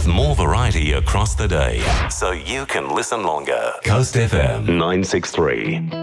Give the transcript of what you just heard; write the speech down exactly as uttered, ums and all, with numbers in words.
with more variety across the day, so you can listen longer. Coast F M nine six three.